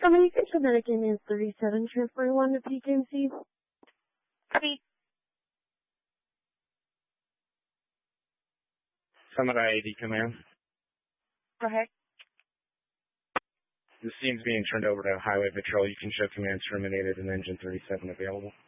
Communication American is 37, transfer 1 to PKMC. Copy. Summit IAD command. Go ahead. The scene's being turned over to Highway Patrol. You can show commands terminated and engine 37 available.